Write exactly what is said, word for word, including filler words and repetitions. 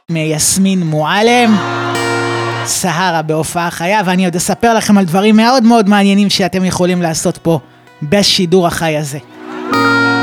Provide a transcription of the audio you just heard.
מיסמין מועלם, סהרה בהופעה חיה, ואני עוד אספר לכם על דברים מאוד מאוד מעניינים שאתם יכולים לעשות פה בשידור החי הזה.